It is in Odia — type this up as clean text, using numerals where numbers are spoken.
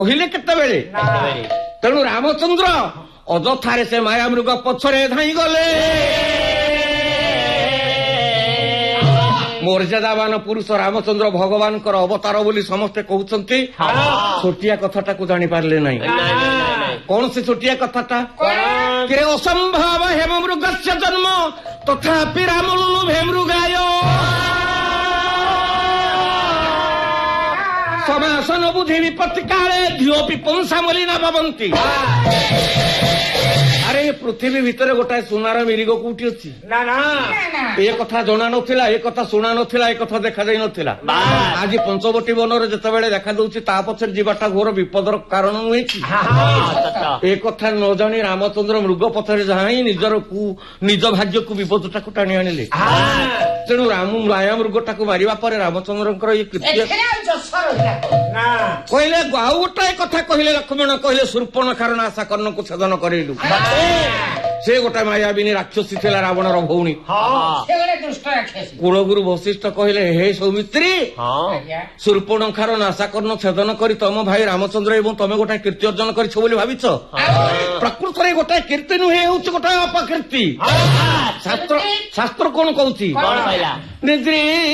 କହିଲେ କେତେବେଳେ ତେଣୁ ରାମଚନ୍ଦ୍ର ଅଯଥାରେ ସେ ମାୟାମୃଗ ପଛରେ ଧାଇଁ ଗଲେ। ମର୍ଯ୍ୟାଦାବାନ ପୁରୁଷ ରାମଚନ୍ଦ୍ର ଭଗବାନଙ୍କର ଅବତାର ବୋଲି ସମସ୍ତେ କହୁଛନ୍ତି। ଛୋଟିଆ କଥାଟାକୁ ଜାଣିପାରିଲେ ନାହିଁ। କଣ ସେ ଛୋଟିଆ କଥାଟା? କିରେ ଅସମ୍ଭବ ହେମ ମୃଗସ୍ୟ ଜନ୍ମ ତଥାପି ରାମଲୁଲୁଭେ ମୃଗାୟ ସମାସନ ବୁଦ୍ଧି ବିପତ୍ତି କାଳେ ଧିଓପି ପଂସା ମଲିନା ଭବନ୍ତି। ଆରେ ପୃଥିବୀ ଭିତରେ ଗୋଟାଏ ସୁନାର ମିରିଗ କୋଉଠି ଅଛି? ଏ କଥା ଜଣା ନଥିଲା, ଏ କଥା ଶୁଣା ନଥିଲା, ଏ କଥା ଦେଖାଯାଇ ନଥିଲା। ଆଜି ପଞ୍ଚବଟୀ ବନରେ ଯେତେବେଳେ ଦେଖାଯାଉଛି ତା ପଛରେ ଯିବାଟା ଘୋର ବିପଦର କାରଣ ନୁହେଁ କି? ଏ କଥା ନ ଜାଣି ରାମଚନ୍ଦ୍ର ମୃଗ ପଥରେ ଯାଇ ନିଜ ଭାଗ୍ୟକୁ ବିପଦଟାକୁ ଟାଣି ଆଣିଲେ। ତେଣୁ ମାୟା ମୃଗଟାକୁ ମାରିବା ପରେ ରାମଚନ୍ଦ୍ରଙ୍କର ଏ କୃତ୍ୟ କହିଲେ। ଆଉ ଗୋଟାଏ କଥା କହିଲେ ଲକ୍ଷ୍ମଣ କହିଲେ ଶୂର୍ପଣଖାର ନାଶା କର୍ଣ୍ଣକୁ ଛେଦନ କରେଇଲୁ। ସେ ଗୋଟାଏ ମାୟାବିନୀ ରାକ୍ଷସୀ ଥିଲା ରାବଣର ଭଉଣୀ। କୁଳଗୁରୁ ବଶିଷ୍ଠ କହିଲେ ହେ ସୌମିତ୍ରୀ ଶୂର୍ପଣଖାର ନାଶା କର୍ଣ୍ଣ ଛେଦନ କରି ତମ ଭାଇ ରାମଚନ୍ଦ୍ର ଏବଂ ତମେ ଗୋଟାଏ କୀର୍ତ୍ତି ଅର୍ଜନ କରିଛ ବୋଲି ଭାବିଛ। ପ୍ରକୃତରେ ଗୋଟାଏ କୀର୍ତ୍ତି ନୁହେଁ, ହେଉଛି ଗୋଟାଏ ଅପକୀର୍ତ୍ତି। ଶାସ୍ତ୍ର କଣ କହୁଛି?